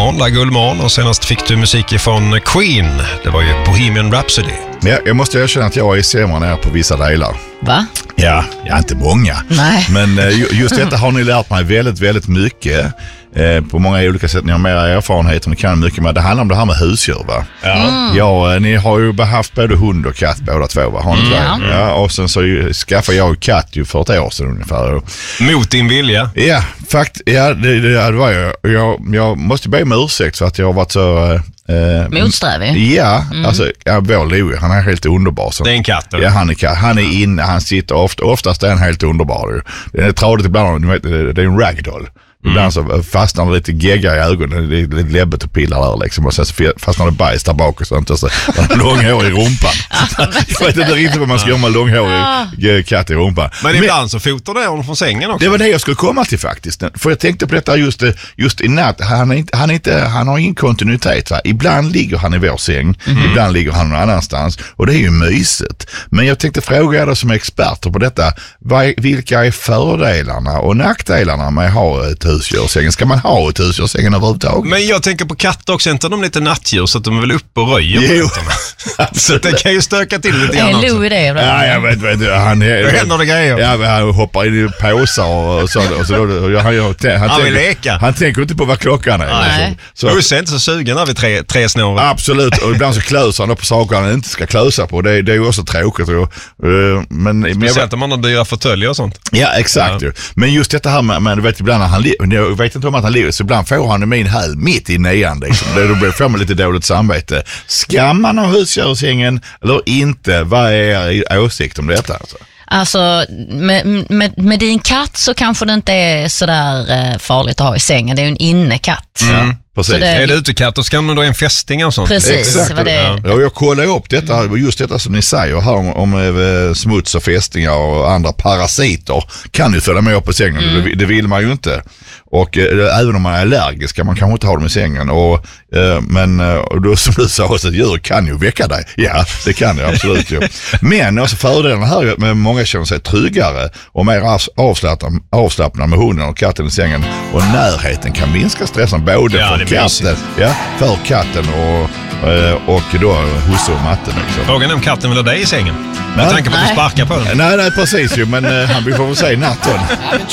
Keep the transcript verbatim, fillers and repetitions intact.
Gullman, La Gullman, och senast fick du musik från Queen. Det var ju Bohemian Rhapsody. Ja, jag måste erkänna att jag är sämre när jag är på vissa delar. Va? Ja, jag är inte många. Nej. Men just detta har ni lärt mig väldigt, väldigt mycket. På många olika sätt. Ni har mer erfarenhet och ni kan mycket. Men det handlar om det här med husdjur, va? Ja. Mm. Ja, ni har ju haft både hund och katt båda två, va? Har ni Ja. det? Ja, och sen så skaffade jag katt ju för ett år sedan ungefär. Mot din vilja? Ja, fakt, ja det, det, det var jag. jag. Jag måste be om ursäkt för att jag har varit så... Eh, Motsträvig. Ja, mm. alltså ja, vår Louie, han är helt underbar. Så. Det är en katt. Eller? Ja, han är katt. Han är inne, han sitter ofta, oftast är han helt underbar. Det är tradigt ibland, du vet, det är en ragdoll. Ibland så fastnar det lite gegga i ögonen, det är lite läbbet och pillar där liksom, och sen så fastnar det bajs där bak och sånt, och så långhår i rumpan. Jag vet inte riktigt vad man ska göra med långhårig katt i rumpan. Men, Men ibland så fotar det honom från sängen också. Det var det jag skulle komma till faktiskt. För jag tänkte på detta just, just i natt. Han, är inte, han, är inte, han har ingen kontinuitet, va? Ibland ligger han i vår säng, mm. ibland ligger han någon annanstans, och det är ju mysigt. Men jag tänkte fråga er som är experter på detta, vad, vilka är fördelarna och nackdelarna med att ha ett husdjurssängen? Ska man ha ett husdjurssängen överhuvudtaget? Men jag tänker på katter också, inte de lite nattdjur så att de är väl uppe och röjer jo. på så det kan ju stöka till lite grann också. Är det? Ja, jag vet, vet han är, det händer det grejer. Ja, han hoppar in i påsar och så, och så då, han, han, han, han vill tänker, leka. Han tänker inte på vad klockan är. Nej. Så, så. Du är inte så sugen när vi tre, tre snår. Absolut, och ibland så klösar han på saker han inte ska klösa på. Det, det är ju också tråkigt. Och, uh, men, Speciellt om man har dyra fåtöljer och sånt. Ja, exakt. Ja. Men just detta här med, men du vet ibland när han jag vet inte om att han lever, så ibland får han i min häl mitt i nian. Liksom. Då blir får man lite dåligt samvete. Ska man ha husdjurssängen eller inte? Vad är er åsikt om detta? Alltså? Alltså, med, med, med din katt så kanske det inte är sådär farligt att ha i sängen. Det är ju en innekatt. Mm. Precis. Det, är det utekatt, då ska man då en fästing och sånt. Precis. Exakt. Vad det är. Ja, jag kollar upp detta, just detta som ni säger här om, om eh, smuts och fästingar och andra parasiter kan ju följa med upp på sängen. Mm. Det, det vill man ju inte. Och eh, även om man är allergisk kan man kanske inte ha dem i sängen. Och, eh, men och då, som du sa, så ett djur kan ju väcka dig. Ja, det kan det absolut ju. Men alltså fördelarna här med många känner sig tryggare och mer avslappnad, avslappnad med hunden och katten i sängen. Och närheten kan minska stressen både ja, för katten, ja, för katten och, och då husse och matten. Liksom. Frågan är om katten vill ha dig i sängen. Nej. Jag tänker på att du sparkar på den. Nej, nej, precis ju, men han blir får väl säga natten.